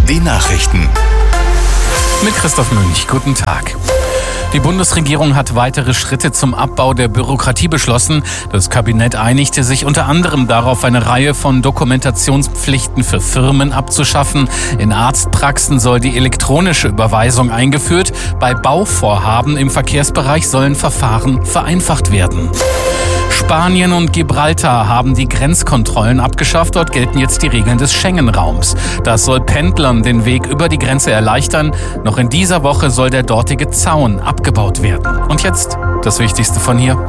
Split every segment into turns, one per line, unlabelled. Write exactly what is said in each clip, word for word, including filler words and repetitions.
die Nachrichten.
Mit Christoph Münch, guten Tag. Die Bundesregierung hat weitere Schritte zum Abbau der Bürokratie beschlossen. Das Kabinett einigte sich unter anderem darauf, eine Reihe von Dokumentationspflichten für Firmen abzuschaffen. In Arztpraxen soll die elektronische Überweisung eingeführt. Bei Bauvorhaben im Verkehrsbereich sollen Verfahren vereinfacht werden. Spanien und Gibraltar haben die Grenzkontrollen abgeschafft. Dort gelten jetzt die Regeln des Schengen-Raums. Das soll Pendlern den Weg über die Grenze erleichtern. Noch in dieser Woche soll der dortige Zaun abgebaut werden. Und jetzt das Wichtigste von hier.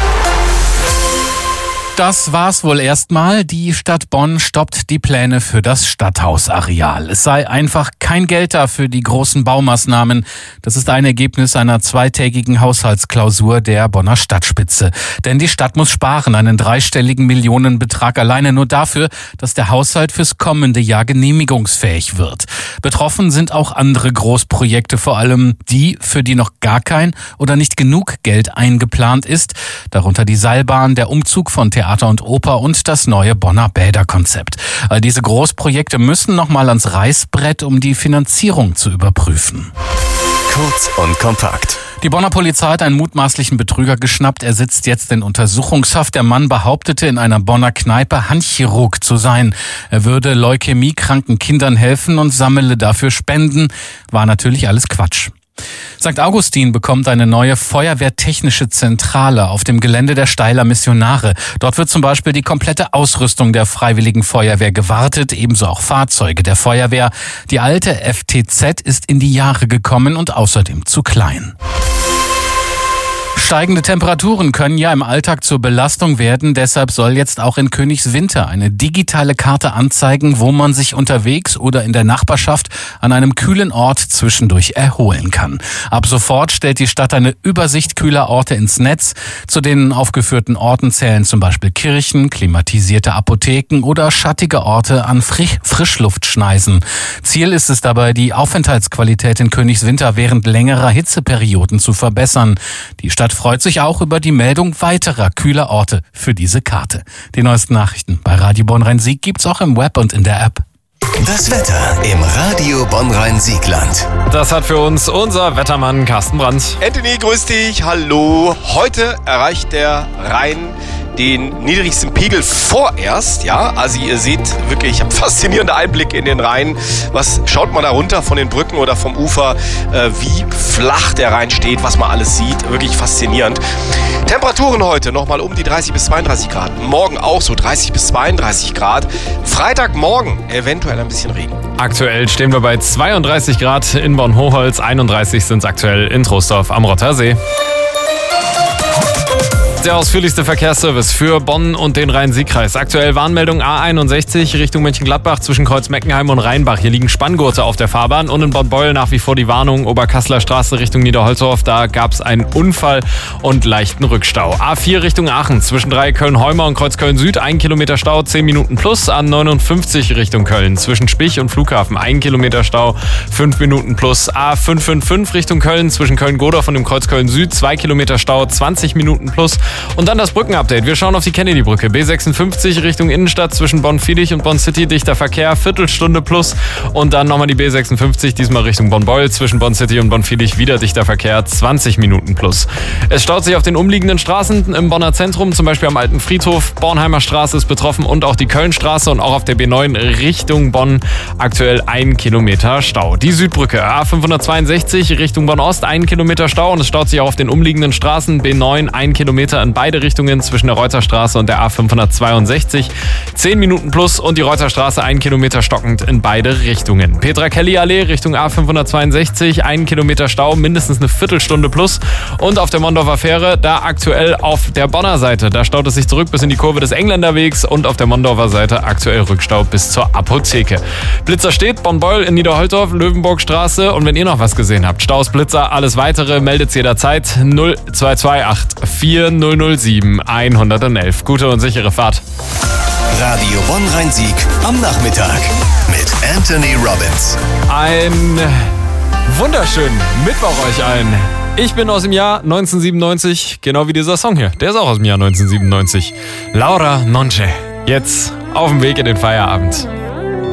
Das war's wohl erstmal. Die Stadt Bonn stoppt die Pläne für das Stadthausareal. Es sei einfach kein Geld da für die großen Baumaßnahmen. Das ist ein Ergebnis einer zweitägigen Haushaltsklausur der Bonner Stadtspitze. Denn die Stadt muss sparen, einen dreistelligen Millionenbetrag alleine nur dafür, dass der Haushalt fürs kommende Jahr genehmigungsfähig wird. Betroffen sind auch andere Großprojekte, vor allem die, für die noch gar kein oder nicht genug Geld eingeplant ist. Darunter die Seilbahn, der Umzug von Theater und Oper und das neue Bonner Bäderkonzept. All diese Großprojekte müssen nochmal ans Reißbrett, um die Finanzierung zu überprüfen.
Kurz und kompakt.
Die Bonner Polizei hat einen mutmaßlichen Betrüger geschnappt. Er sitzt jetzt in Untersuchungshaft. Der Mann behauptete, in einer Bonner Kneipe Handchirurg zu sein. Er würde leukämiekranken Kindern helfen und sammle dafür Spenden. War natürlich alles Quatsch. Sankt Augustin bekommt eine neue feuerwehrtechnische Zentrale auf dem Gelände der Steiler Missionare. Dort wird zum Beispiel die komplette Ausrüstung der Freiwilligen Feuerwehr gewartet, ebenso auch Fahrzeuge der Feuerwehr. Die alte F T Z ist in die Jahre gekommen und außerdem zu klein. Steigende Temperaturen können ja im Alltag zur Belastung werden. Deshalb soll jetzt auch in Königswinter eine digitale Karte anzeigen, wo man sich unterwegs oder in der Nachbarschaft an einem kühlen Ort zwischendurch erholen kann. Ab sofort stellt die Stadt eine Übersicht kühler Orte ins Netz. Zu den aufgeführten Orten zählen zum Beispiel Kirchen, klimatisierte Apotheken oder schattige Orte an Frisch- Frischluftschneisen. Ziel ist es dabei, die Aufenthaltsqualität in Königswinter während längerer Hitzeperioden zu verbessern. Die Stadt freut sich auch über die Meldung weiterer kühler Orte für diese Karte. Die neuesten Nachrichten bei Radio Bonn-Rhein-Sieg gibt's auch im Web und in der App.
Das Wetter im Radio Bonn-Rhein-Siegland.
Das hat für uns unser Wettermann Carsten Brandt.
Anthony, grüß dich, hallo. Heute erreicht der Rhein den niedrigsten Pegel vorerst, ja, also ihr seht wirklich, ich habe faszinierende Einblicke in den Rhein. Was schaut man da runter von den Brücken oder vom Ufer, äh, wie flach der Rhein steht, was man alles sieht, wirklich faszinierend. Temperaturen heute nochmal um die dreißig bis zweiunddreißig Grad, morgen auch so dreißig bis zweiunddreißig Grad, Freitagmorgen eventuell ein bisschen Regen.
Aktuell stehen wir bei zweiunddreißig Grad in Bonn-Hochholz, einunddreißig sind es aktuell in Troisdorf am Rottersee. Der ausführlichste Verkehrsservice für Bonn und den Rhein-Sieg-Kreis. Aktuell Warnmeldung A einundsechzig Richtung Mönchengladbach zwischen Kreuz-Meckenheim und Rheinbach. Hier liegen Spanngurte auf der Fahrbahn und in Bonn-Beuel nach wie vor die Warnung Oberkasseler Straße Richtung Niederholzhof. Da gab es einen Unfall und leichten Rückstau. A vier Richtung Aachen zwischen Dreiecköln-Heumer und Kreuzköln-Süd. Ein Kilometer Stau, zehn Minuten plus. A neunundfünfzig Richtung Köln zwischen Spich und Flughafen. Ein Kilometer Stau, fünf Minuten plus. A fünf fünf fünf Richtung Köln zwischen Köln-Godorf und dem Kreuzköln-Süd. Zwei Kilometer Stau, zwanzig Minuten plus. Und dann das Brückenupdate. Wir schauen auf die Kennedy-Brücke. B sechsundfünfzig Richtung Innenstadt zwischen Bonn-Fiedich und Bonn-City. Dichter Verkehr, Viertelstunde plus. Und dann nochmal die B sechsundfünfzig, diesmal Richtung Bonn-Beuel. Zwischen Bonn-City und Bonn-Fiedich wieder dichter Verkehr, zwanzig Minuten plus. Es staut sich auf den umliegenden Straßen im Bonner Zentrum, zum Beispiel am Alten Friedhof. Bornheimer Straße ist betroffen und auch die Kölnstraße und auch auf der B neun Richtung Bonn. Aktuell ein Kilometer Stau. Die Südbrücke A fünfhundertzweiundsechzig Richtung Bonn-Ost, ein Kilometer Stau und es staut sich auch auf den umliegenden Straßen. B neun, ein Kilometer in beide Richtungen zwischen der Reuterstraße und der A fünfhundertzweiundsechzig. zehn Minuten plus und die Reuterstraße ein Kilometer stockend in beide Richtungen. Petra-Kelly-Allee Richtung A fünfhundertzweiundsechzig, ein Kilometer Stau, mindestens eine Viertelstunde plus. Und auf der Mondorfer Fähre, da aktuell auf der Bonner Seite, da staut es sich zurück bis in die Kurve des Engländerwegs und auf der Mondorfer Seite aktuell Rückstau bis zur Apotheke. Blitzer steht, Bonn-Beuel in Niederholtorf, Löwenburgstraße. Und wenn ihr noch was gesehen habt, Staus, Blitzer, alles weitere, meldet jederzeit null zwei zwei acht vier null null sieben hundertelf. Gute und sichere Fahrt.
Radio Bonn-Rhein-Sieg am Nachmittag mit Anthony Robbins.
Ein wunderschönen Mittwoch euch allen. Ich bin aus dem Jahr neunzehnhundertsiebenundneunzig, genau wie dieser Song hier. Der ist auch aus dem Jahr neunzehnhundertsiebenundneunzig. Laura Nonce. Jetzt auf dem Weg in den Feierabend.